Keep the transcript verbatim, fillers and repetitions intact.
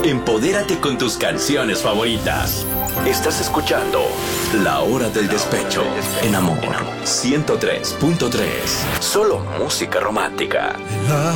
Empodérate con tus canciones favoritas. Estás escuchando La Hora del Despecho en Amor ciento tres punto tres. Solo música romántica.